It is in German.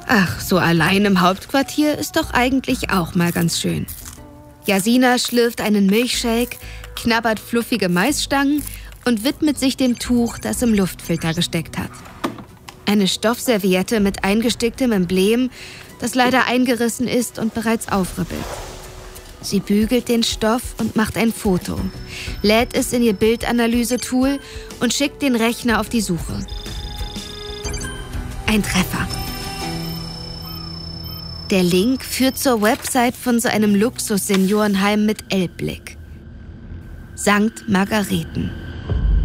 Ach, so allein im Hauptquartier ist doch eigentlich auch mal ganz schön. Jasina schlürft einen Milchshake, knabbert fluffige Maisstangen und widmet sich dem Tuch, das im Luftfilter gesteckt hat. Eine Stoffserviette mit eingesticktem Emblem, das leider eingerissen ist und bereits aufribbelt. Sie bügelt den Stoff und macht ein Foto, lädt es in ihr Bildanalyse-Tool und schickt den Rechner auf die Suche. Ein Treffer. Der Link führt zur Website von so einem Luxus-Seniorenheim mit Elbblick. St. Margareten.